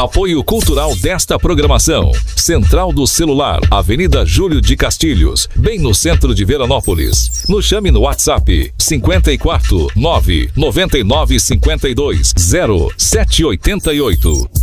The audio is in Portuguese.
Apoio cultural desta programação. Central do Celular, Avenida Júlio de Castilhos, bem no centro de Veranópolis. Nos chame no WhatsApp 54 9 99 52 0788.